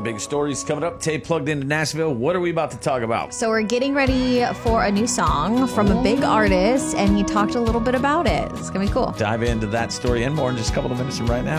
big stories coming up. Tay plugged into Nashville. What are we about to talk about? So we're getting ready for a new song from a big artist, and he talked a little bit about it. It's going to be cool. Dive into that story and more in just a couple of minutes from right now.